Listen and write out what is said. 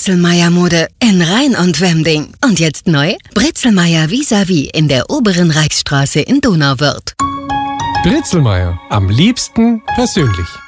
Britzelmeier-Mode in Rhein und Wemding. Und jetzt neu? Britzelmeier vis-à-vis in der Oberen Reichsstraße in Donauwörth. Britzelmeier. Am liebsten persönlich.